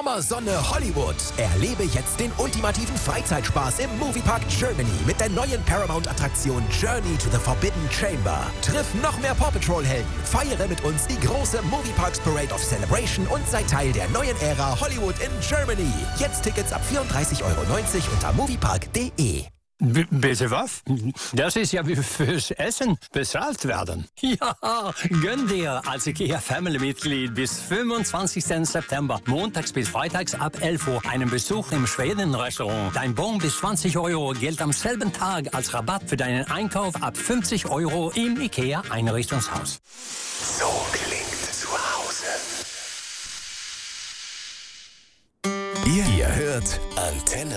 Sommersonne Hollywood. Erlebe jetzt den ultimativen Freizeitspaß im Moviepark Germany mit der neuen Paramount-Attraktion Journey to the Forbidden Chamber. Triff noch mehr Paw Patrol-Helden, feiere mit uns die große Movieparks Parade of Celebration und sei Teil der neuen Ära Hollywood in Germany. Jetzt Tickets ab 34,90 € unter moviepark.de. Bitte was? Das ist ja wie fürs Essen bezahlt werden. Ja, gönn dir als IKEA-Family-Mitglied bis 25. September, montags bis freitags ab 11 Uhr, einen Besuch im Schweden-Restaurant. Dein Bon bis 20 € gilt am selben Tag als Rabatt für deinen Einkauf ab 50 € im IKEA-Einrichtungshaus. So klingt zu Hause. Ihr hört Antenne.